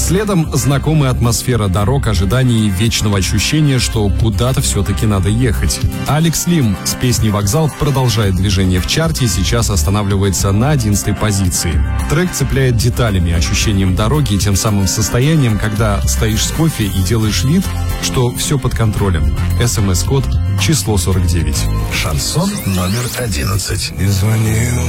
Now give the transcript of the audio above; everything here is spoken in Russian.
Следом знакомая атмосфера дорог, ожиданий и вечного ощущения, что куда-то все-таки надо ехать. Алекс Лим с песней «Вокзал» продолжает движение в чарте и сейчас останавливается на 11-й позиции. Трек цепляет деталями, ощущением дороги и тем самым состоянием, когда стоишь с кофе и делаешь вид, что все под контролем. СМС-код число 49. Шансон номер 11. Не звонил.